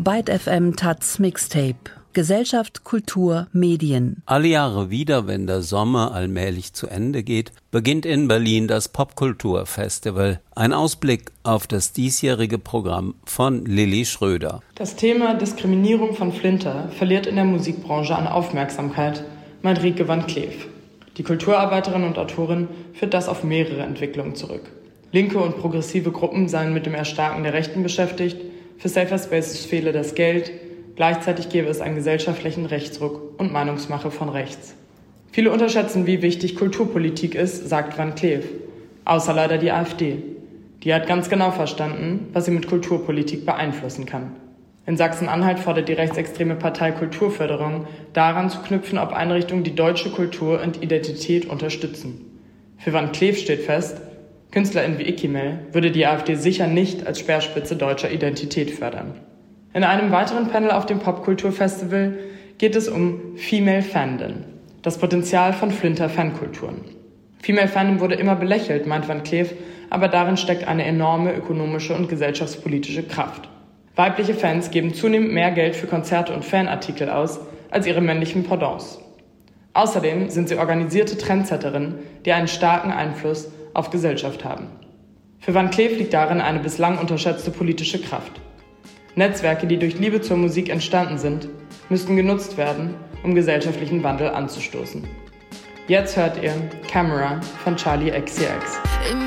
Byte FM Taz Mixtape. Gesellschaft, Kultur, Medien. Alle Jahre wieder, wenn der Sommer allmählich zu Ende geht, beginnt in Berlin das Popkulturfestival. Ein Ausblick auf das diesjährige Programm von Lilly Schröder. Das Thema Diskriminierung von Flinter verliert in der Musikbranche an Aufmerksamkeit, meint Rieke van Kleef. Die Kulturarbeiterin und Autorin führt das auf mehrere Entwicklungen zurück. Linke und progressive Gruppen seien mit dem Erstarken der Rechten beschäftigt, für Safer Spaces fehle das Geld, gleichzeitig gäbe es einen gesellschaftlichen Rechtsruck und Meinungsmache von rechts. Viele unterschätzen, wie wichtig Kulturpolitik ist, sagt van Kleef. Außer leider die AfD. Die hat ganz genau verstanden, was sie mit Kulturpolitik beeinflussen kann. In Sachsen-Anhalt fordert die rechtsextreme Partei Kulturförderung, daran zu knüpfen, ob Einrichtungen die deutsche Kultur und Identität unterstützen. Für van Kleef steht fest, KünstlerInnen wie Ikimel würde die AfD sicher nicht als Speerspitze deutscher Identität fördern. In einem weiteren Panel auf dem Popkulturfestival geht es um Female Fandom, das Potenzial von Flinter-Fankulturen. Female Fandom wurde immer belächelt, meint van Kleef, aber darin steckt eine enorme ökonomische und gesellschaftspolitische Kraft. Weibliche Fans geben zunehmend mehr Geld für Konzerte und Fanartikel aus als ihre männlichen Pendants. Außerdem sind sie organisierte Trendsetterinnen, die einen starken Einfluss auf Gesellschaft haben. Für van Kleef liegt darin eine bislang unterschätzte politische Kraft. Netzwerke, die durch Liebe zur Musik entstanden sind, müssten genutzt werden, um gesellschaftlichen Wandel anzustoßen. Jetzt hört ihr Camera von Charli XCX.